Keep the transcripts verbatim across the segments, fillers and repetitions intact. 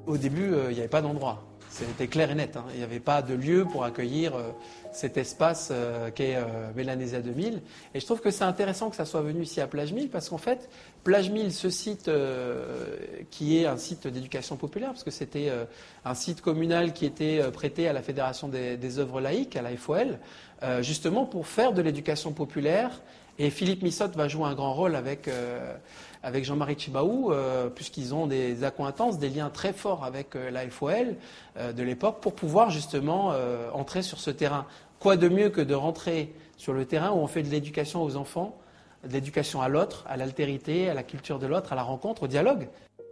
Au début, euh, il n'y avait pas d'endroit. C'était clair et net. Hein. Il n'y avait pas de lieu pour accueillir euh, cet espace euh, qu'est euh, Mélanésia deux mille. Et je trouve que c'est intéressant que ça soit venu ici à Plage Mille, parce qu'en fait, Plage Mille, ce site euh, qui est un site d'éducation populaire, parce que c'était euh, un site communal qui était euh, prêté à la Fédération des, des œuvres laïques, à la F O L, euh, justement pour faire de l'éducation populaire. Et Philippe Missotte va jouer un grand rôle avec, euh, avec Jean-Marie Tchibaou, euh, puisqu'ils ont des accointances, des liens très forts avec euh, la F O L euh, de l'époque, pour pouvoir justement euh, entrer sur ce terrain. Quoi de mieux que de rentrer sur le terrain où on fait de l'éducation aux enfants, de l'éducation à l'autre, à l'altérité, à la culture de l'autre, à la rencontre, au dialogue.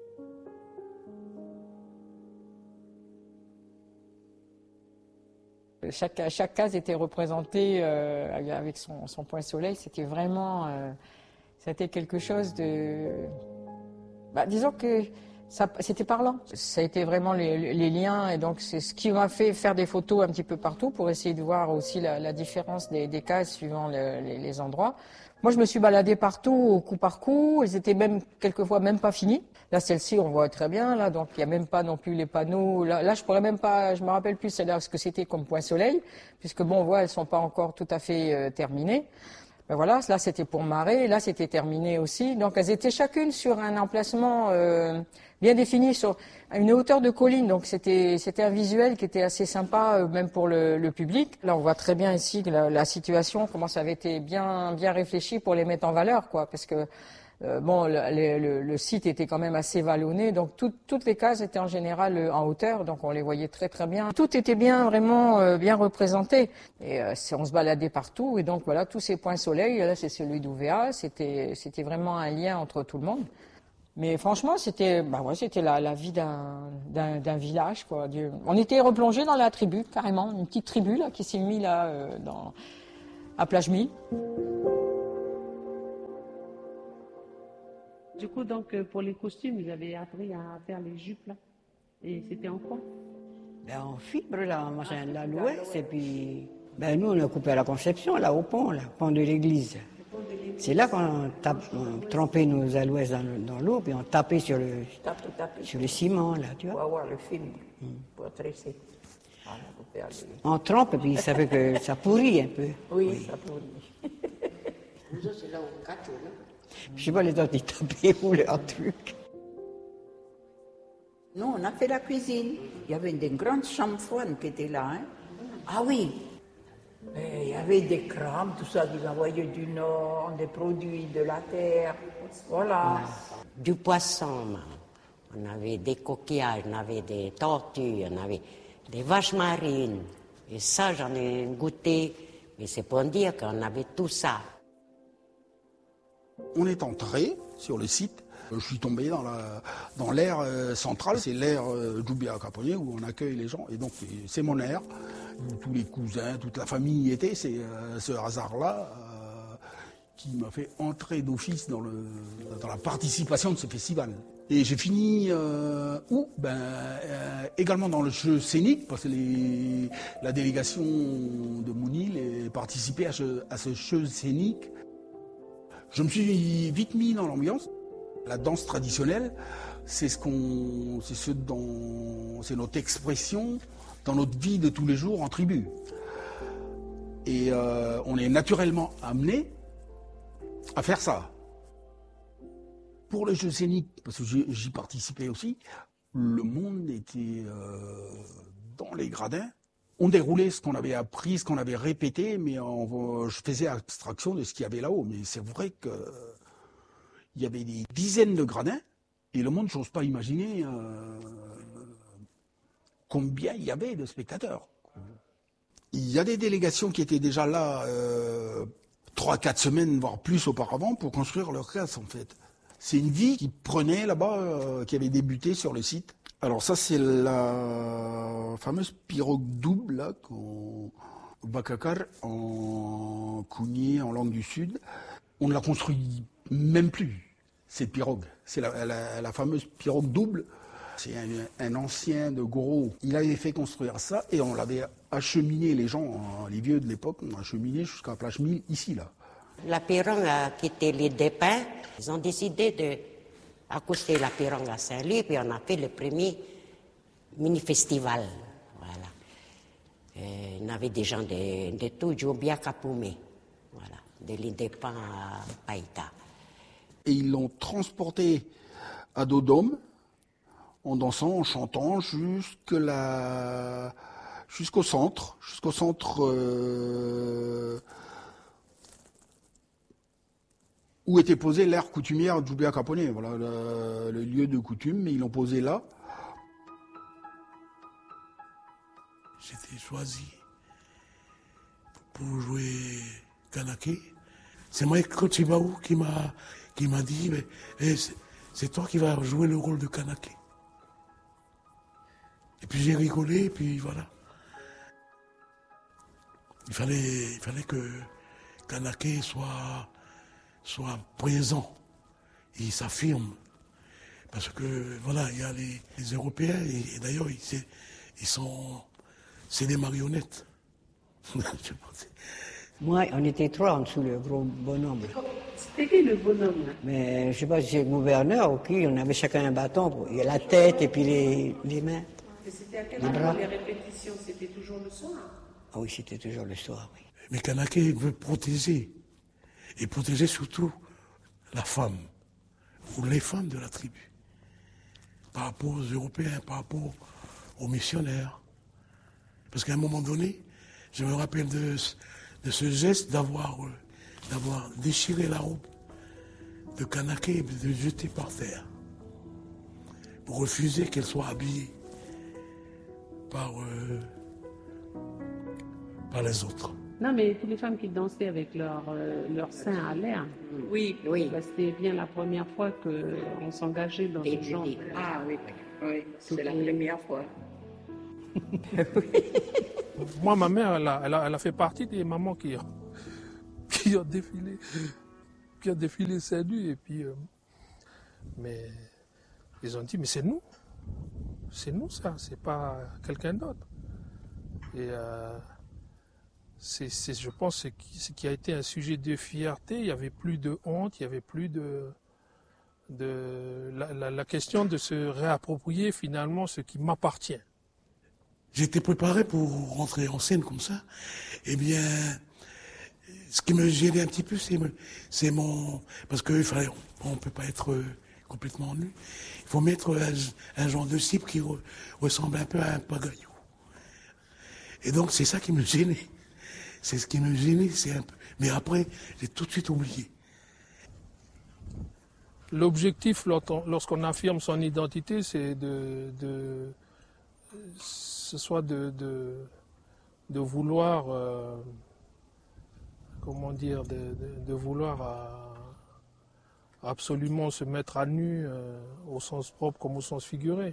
Chaque, chaque case était représentée euh, avec son, son point soleil. C'était vraiment, euh, c'était quelque chose de, bah, disons que ça, c'était parlant. Ça a été vraiment les, les liens, et donc c'est ce qui m'a fait faire des photos un petit peu partout pour essayer de voir aussi la, la différence des, des cases suivant le, les, les endroits. Moi, je me suis baladée partout, au coup par coup. Elles étaient même quelquefois même pas finies. Là, celle-ci, on voit très bien. Là, donc il y a même pas non plus les panneaux. Là, là je pourrais même pas. Je me rappelle plus celle-là ce que c'était comme point soleil, puisque bon, on voit, elles sont pas encore tout à fait euh, terminées. Ben voilà, là c'était pour marée. Là, c'était terminé aussi. Donc elles étaient chacune sur un emplacement euh, bien défini, sur une hauteur de colline. Donc c'était c'était un visuel qui était assez sympa, euh, même pour le, le public. Là, on voit très bien ici que la, la situation, comment ça avait été bien bien réfléchi pour les mettre en valeur, quoi, parce que Euh, bon, le, le, le site était quand même assez vallonné, donc tout, toutes les cases étaient en général euh, en hauteur, donc on les voyait très très bien. Tout était bien, vraiment euh, bien représenté, et euh, on se baladait partout, et donc voilà, tous ces points soleil, là c'est celui d'Ouvéa, c'était c'était vraiment un lien entre tout le monde. Mais franchement, c'était bah ouais, c'était la, la vie d'un d'un d'un village, quoi. On était replongé dans la tribu, carrément, une petite tribu là qui s'est mise là euh, dans à Plage Mille. Du coup, donc, pour les costumes, vous avez appris à faire les jupes, là. Et c'était en quoi? Ben, en fibre, là, moi, j'ai la louesse, et puis, ben, nous, on a coupé à la Conception, là, au pont, là, pont de l'église. C'est là qu'on tape, on trempait nos alouettes dans, dans l'eau, puis on tapait sur le, tape, tape, sur le ciment, là, tu vois. Pour avoir le film, mm. pour tresser. Voilà, pour faire les... On trempe, et puis ça fait que ça pourrit un peu. Oui, oui. Ça pourrit. Nous autres, c'est là au quatre, là. Je sais pas les autres, ils tapaient où leur truc. Non, on a fait la cuisine. Il y avait des grandes chambres froides qui étaient là. Hein. Ah oui. Et il y avait des crabes, tout ça, qu'ils envoyaient du Nord, des produits de la terre. Voilà. Du poisson, on avait des coquillages, on avait des tortues, on avait des vaches marines. Et ça, j'en ai goûté. Mais c'est pour dire qu'on avait tout ça. On est entré sur le site. Je suis tombé dans la dans l'aire euh, centrale, c'est l'aire euh, Djoubia Capone où on accueille les gens. Et donc c'est mon aire, où tous les cousins, toute la famille y était. C'est euh, ce hasard-là euh, qui m'a fait entrer d'office dans le dans la participation de ce festival. Et j'ai fini euh, où ben euh, également dans le jeu scénique, parce que les, la délégation de Mounil participait à ce, à ce jeu scénique. Je me suis vite mis dans l'ambiance. La danse traditionnelle, c'est ce qu'on, c'est ce dont, c'est notre expression dans notre vie de tous les jours en tribu. Et euh, on est naturellement amené à faire ça. Pour les jeux scéniques, parce que j'y participais aussi, le monde était euh, dans les gradins. On déroulait ce qu'on avait appris, ce qu'on avait répété, mais on, je faisais abstraction de ce qu'il y avait là-haut. Mais c'est vrai qu'il y avait des dizaines de gradins, et le monde, j'ose pas imaginer euh, combien il y avait de spectateurs. Il y a des délégations qui étaient déjà là euh, trois, quatre semaines, voire plus auparavant, pour construire leur classe, en fait. C'est une vie qui prenait là-bas, euh, qui avait débuté sur le site. Alors ça, c'est la fameuse pirogue double, là, qu'on Bakakar, en Kounié, en langue du Sud. On ne la construit même plus, cette pirogue. C'est la, la, la fameuse pirogue double. C'est un, un ancien de Gros. Il avait fait construire ça et on l'avait acheminé, les gens, les vieux de l'époque, on l'a acheminé jusqu'à Plage Mille, ici, là. La pirogue a quitté les dépins. Ils ont décidé de accoster la pirogue à Saint-Louis, puis on a fait le premier mini-festival. Voilà. Euh, on avait des gens de, de tout Djoubia Kapoumé, voilà, de l'Indépend à Païta. Et ils l'ont transporté à Dodome en dansant, en chantant jusque la... jusqu'au centre, jusqu'au centre euh... où était posée l'aire coutumière Djoubia Kaponé. Voilà le, le lieu de coutume, mais ils l'ont posé là. J'étais choisi pour jouer Kanaké. C'est Mike Kochibaou qui m'a qui m'a dit mais, mais c'est, c'est toi qui vas jouer le rôle de Kanaké. Et puis j'ai rigolé, et puis voilà. Il fallait, il fallait que Kanaké soit, soit présent, il s'affirme. Parce que voilà, il y a les, les Européens, et, et d'ailleurs ils, ils sont, c'est des marionnettes. Moi, on était trois en dessous, le gros bonhomme. C'était qui le bonhomme là? Mais je sais pas si c'est le gouverneur ou qui, on avait chacun un bâton, pour, il y a la tête et puis les, les mains. Et c'était à quel moment les répétitions? C'était toujours le soir? Ah oui, c'était toujours le soir, oui. Mais Kanaké veut protéger, et protéger surtout la femme, ou les femmes de la tribu, par rapport aux Européens, par rapport aux missionnaires. Parce qu'à un moment donné, je me rappelle de, de ce geste d'avoir, euh, d'avoir déchiré la robe de Kanaké et de jeter par terre, pour refuser qu'elle soit habillée par, euh, par les autres. Non, mais toutes les femmes qui dansaient avec leur, euh, leur sein à l'air, Oui, oui. bah, c'était bien la première fois qu'on s'engageait dans ce genre. Ah oui, oui, c'est la première fois. Moi, ma mère, elle a, elle, a, elle a fait partie des mamans qui ont, qui ont défilé, qui ont défilé seins nus, et puis, euh, mais ils ont dit, mais c'est nous, c'est nous ça, c'est pas quelqu'un d'autre. Et euh, c'est, c'est, je pense, ce qui, ce qui a été un sujet de fierté. Il n'y avait plus de honte, il n'y avait plus de, de la, la, la question de se réapproprier finalement ce qui m'appartient. J'étais préparé pour rentrer en scène comme ça. Eh bien, ce qui me gênait un petit peu, c'est, c'est mon... Parce qu'il fallait... On ne peut pas être complètement nu. Il faut mettre un, un genre de cible qui re, ressemble un peu à un pagayou. Et donc, c'est ça qui me gênait. C'est ce qui me gênait, c'est un peu... Mais après, j'ai tout de suite oublié. L'objectif, lorsqu'on affirme son identité, c'est de... de ce soit de, de, de vouloir, euh, comment dire, de, de, de vouloir à, absolument se mettre à nu euh, au sens propre comme au sens figuré.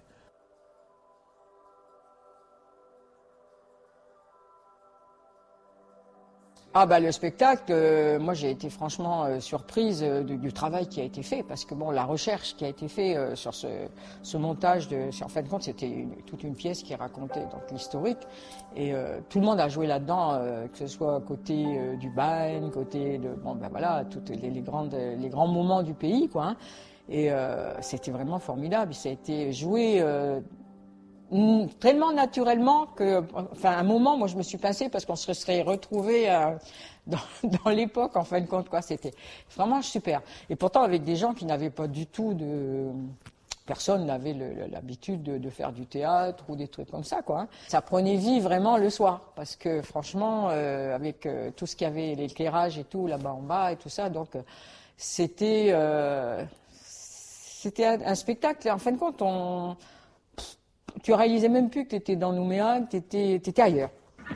Ah bah le spectacle, euh, moi j'ai été franchement euh, surprise euh, du, du travail qui a été fait, parce que bon, la recherche qui a été faite euh, sur ce, ce montage, de, en fin de compte c'était une, toute une pièce qui racontait donc l'historique, et euh, tout le monde a joué là-dedans, euh, que ce soit côté euh, du bagne, côté de, bon ben voilà, toutes les, les, grandes, les grands moments du pays, quoi, hein, et euh, c'était vraiment formidable, ça a été joué... Euh, tellement naturellement que, enfin, à un moment, moi, je me suis pincée parce qu'on se serait retrouvés euh, dans, dans l'époque, en fin de compte, quoi. C'était vraiment super. Et pourtant, avec des gens qui n'avaient pas du tout de... Personne n'avait le, l'habitude de, de faire du théâtre ou des trucs comme ça, quoi. Ça prenait vie vraiment le soir, parce que franchement, euh, avec euh, tout ce qu'il y avait, l'éclairage et tout, là-bas en bas et tout ça, donc euh, c'était... Euh, c'était un, un spectacle. En fin de compte, on... Tu réalisais même plus que tu étais dans Nouméa, que tu étais, tu étais ailleurs.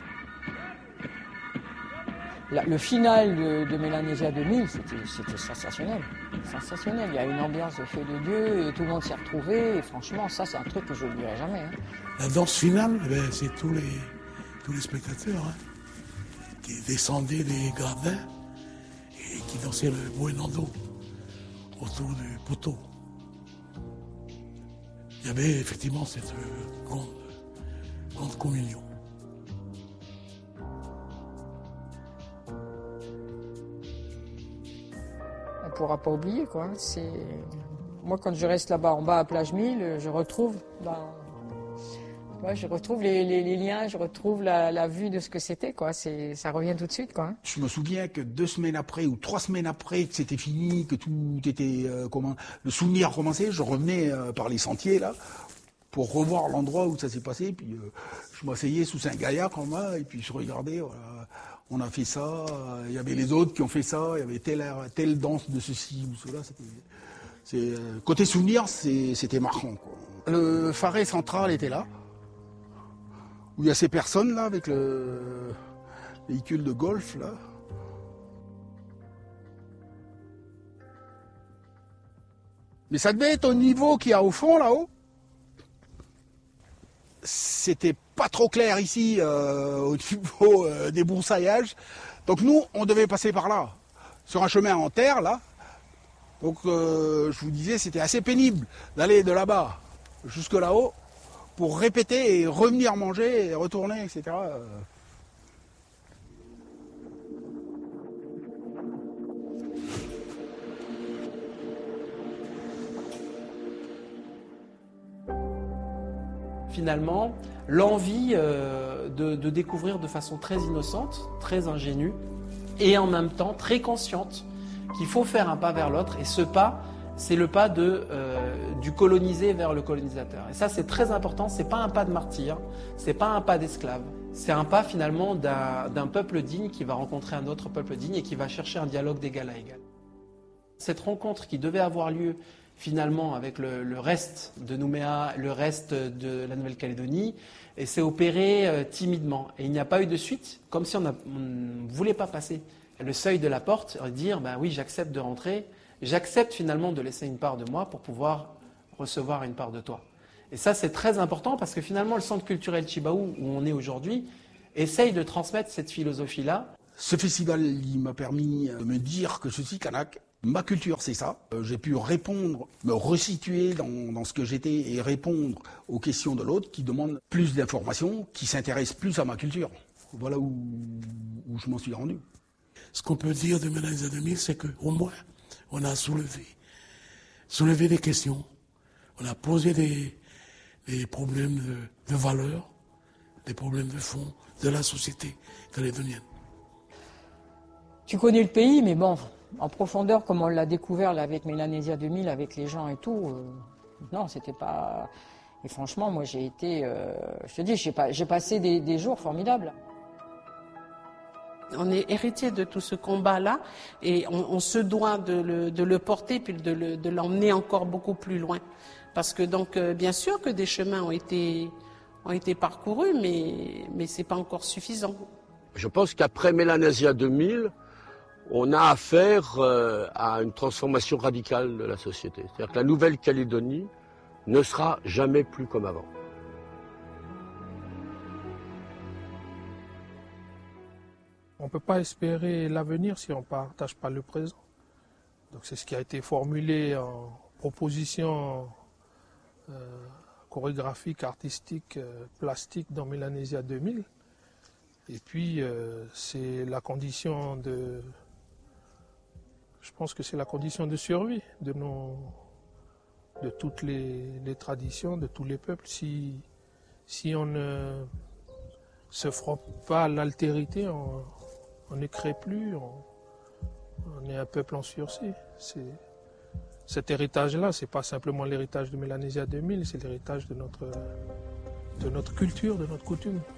La, le final de, de Mélanésia deux mille, c'était, c'était sensationnel. Sensationnel. Il y a une ambiance de feu de Dieu, et tout le monde s'est retrouvé. Et franchement, ça, c'est un truc que je n'oublierai jamais. Hein. La danse finale, ben, c'est tous les, tous les spectateurs hein, qui descendaient des gradins et qui dansaient le buenando autour du poteau. Il y avait effectivement cette grande, grande communion. On ne pourra pas oublier, quoi. C'est... Moi, quand je reste là-bas, en bas à Plage Mille, je retrouve ben, Moi, je retrouve les, les, les liens, je retrouve la, la vue de ce que c'était, quoi. C'est, ça revient tout de suite, quoi. Je me souviens que deux semaines après ou trois semaines après que c'était fini, que tout était euh, comment, le souvenir recommençait, je revenais euh, par les sentiers là pour revoir l'endroit où ça s'est passé. Puis euh, je m'asseyais sous un gaillard comme ça et puis je regardais. Voilà, on a fait ça. Il euh, y avait les autres qui ont fait ça. Il y avait telle telle danse de ceci ou cela. C'était, c'est, euh, côté souvenir, c'est, c'était marquant, quoi. Le Faré central était là. Où il y a ces personnes là avec le véhicule de golf là. Mais ça devait être au niveau qu'il y a au fond là-haut. C'était pas trop clair ici euh, au niveau euh, des broussaillages. Donc nous, on devait passer par là, sur un chemin en terre là. Donc euh, je vous disais, c'était assez pénible d'aller de là-bas jusque là-haut, pour répéter et revenir manger et retourner, et cetera. Finalement, l'envie euh, de, de découvrir de façon très innocente, très ingénue, et en même temps très consciente qu'il faut faire un pas vers l'autre, et ce pas, c'est le pas de, euh, du colonisé vers le colonisateur. Et ça, c'est très important. C'est pas un pas de martyr, c'est pas un pas d'esclave. C'est un pas finalement d'un, d'un peuple digne qui va rencontrer un autre peuple digne et qui va chercher un dialogue d'égal à égal. Cette rencontre qui devait avoir lieu finalement avec le, le reste de Nouméa, le reste de la Nouvelle-Calédonie, et s'est opérée euh, timidement. Et il n'y a pas eu de suite, comme si on ne voulait pas passer le seuil de la porte et dire ben oui, j'accepte de rentrer. J'accepte finalement de laisser une part de moi pour pouvoir recevoir une part de toi. Et ça, c'est très important parce que finalement, le centre culturel Chibaou, où on est aujourd'hui, essaye de transmettre cette philosophie-là. Ce festival, il m'a permis de me dire que je suis kanak. Ma culture, c'est ça. J'ai pu répondre, me resituer dans, dans ce que j'étais et répondre aux questions de l'autre qui demande plus d'informations, qui s'intéresse plus à ma culture. Voilà où, où je m'en suis rendu. Ce qu'on peut dire de Mélanie deux mille, c'est qu'au moins, on a soulevé, soulevé des questions, on a posé des, des problèmes de, de valeur, des problèmes de fond de la société calédonienne. Tu connais le pays, mais bon, en profondeur, comme on l'a découvert là, avec Mélanésia deux mille, avec les gens et tout, euh, non, c'était pas... Et franchement, moi j'ai été, euh, je te dis, j'ai, pas, j'ai passé des, des jours formidables. On est héritier de tout ce combat-là et on, on se doit de le, de le porter puis de, le, de l'emmener encore beaucoup plus loin. Parce que donc, euh, bien sûr que des chemins ont été, ont été parcourus, mais, mais ce n'est pas encore suffisant. Je pense qu'après Mélanésia deux mille, on a affaire euh, à une transformation radicale de la société. C'est-à-dire que la Nouvelle-Calédonie ne sera jamais plus comme avant. On ne peut pas espérer l'avenir si on ne partage pas le présent. Donc c'est ce qui a été formulé en proposition euh, chorégraphique, artistique, euh, plastique dans Mélanésia deux mille. Et puis euh, c'est la condition de... Je pense que c'est la condition de survie de, nos, de toutes les, les traditions, de tous les peuples. Si, si on ne se frotte pas à l'altérité, on, on ne crée plus, on, on est un peuple en sursis. C'est, cet héritage-là, ce n'est pas simplement l'héritage de Mélanésia deux mille, c'est l'héritage de notre, de notre culture, de notre coutume.